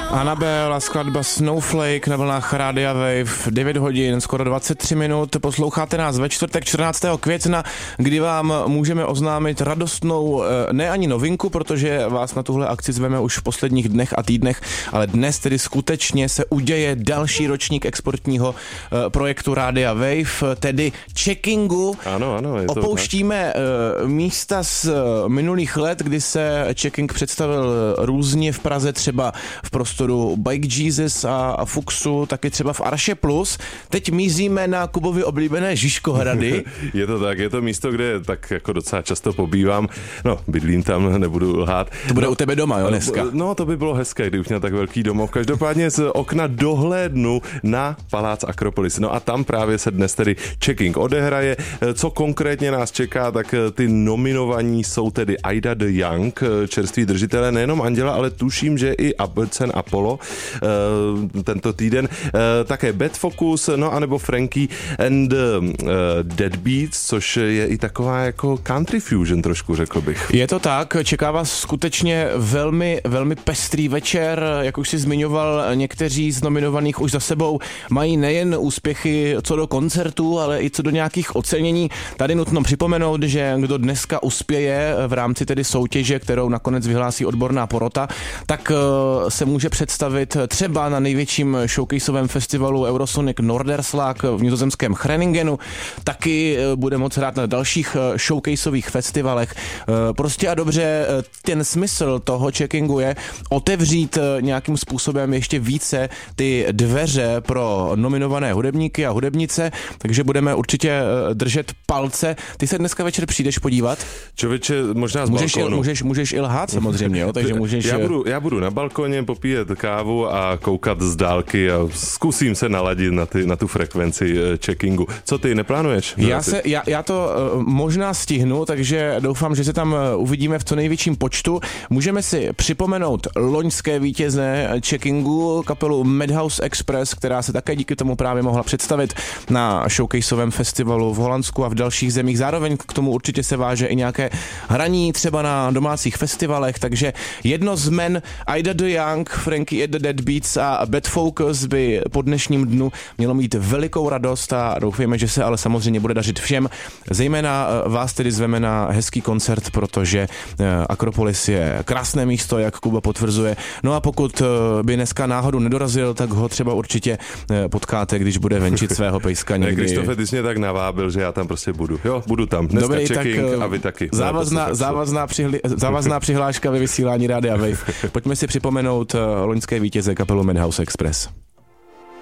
Annabelle a skladba Snowflake na vlnách Rádia Wave, 9 hodin, skoro 23 minut. Posloucháte nás ve čtvrtek 14. května, kdy vám můžeme oznámit radostnou, ne ani novinku, protože vás na tuhle akci zveme už v posledních dnech a týdnech, ale dnes tedy skutečně se uděje další ročník exportního projektu Rádia Wave, tedy checkingu. Ano, je to opouštíme místa z minulých let, kdy se checking představil různě v Praze, třeba v prostoru Bike Jesus a Fuxu, taky třeba v Arše Plus. Teď míříme na Kubovi oblíbené Žižkohrady. Je to tak, je to místo, kde tak jako docela často pobývám. No, bydlím tam, nebudu lhát. To bude u tebe doma, jo, dneska? No, to by bylo hezké, kdybych měl tak velký domov. Každopádně z okna dohlédnu na palác Akropolis. No a tam právě se dnes tedy checking odehraje. Co konkrétně nás čeká, tak ty nominovaní jsou tedy Aida de Young, čerství držitelé nejenom Anděla, ale tuším, že i Abcen Apollo tento týden. Také Bad Focus, no anebo Frankie and Dead Beats, což je i taková jako country fusion trošku, řekl bych. Je to tak, čeká vás skutečně velmi, velmi pestrý večer, jak už si zmiňoval, někteří z nominovaných už za sebou mají nejen úspěchy co do koncertů, ale i co do nějakých ocenění. Tady nutno připomenout, že kdo dneska uspěje v rámci tedy soutěže, kterou nakonec vyhlásí odborná porota, tak se může představit třeba na největším showcaseovém festivalu Eurosonic Norderslag v nizozemském Greningenu, taky bude moct hrát na dalších showcaseových festivalech. Prostě a dobře, ten smysl toho checkingu je otevřít nějakým způsobem ještě více ty dveře pro nominované hudebníky a hudebnice, takže budeme určitě držet palce. Ty se dneska večer přijdeš podívat? Člověče, možná z balkónu. Můžeš i lhát samozřejmě, jo? Takže můžeš... Já budu na balkoně popíjet kávu a koukat z dálky a zkusím se naladit na tu frekvenci checkingu. Co ty, neplánuješ? Já to možná stihnu, takže doufám, že se tam uvidíme v co největším počtu. Můžeme si připomenout loňské vítěze checkingu, kapelu Madhouse Express, která se také díky tomu právě mohla představit na showcaseovém festivalu v Holandsku a v dalších zemích. Zároveň k tomu určitě se váže i nějaké hraní třeba na domácích festivalech, takže jedno z men Aida de Young, Frankie and the Dead Beats a Bad Focus by po dnešním dnu mělo mít velikou radost a doufejme, že se ale samozřejmě bude dařit všem. Zejména vás tedy zveme na hezký koncert, protože Akropolis je krásné místo, jak Kuba potvrzuje. No a pokud by dneska náhodou nedorazil, tak ho třeba určitě potkáte, když bude venčit svého pejska někdy. Krištofe, ty jsi mě tak navábil, že já tam prostě budu. Jo, budu tam. Dneska dobrý, checking a vy taky. Závazná přihláška ve vysílání Rádia Wave. Pojďme si připomenout loňské vítěze kapelu Madhouse Express.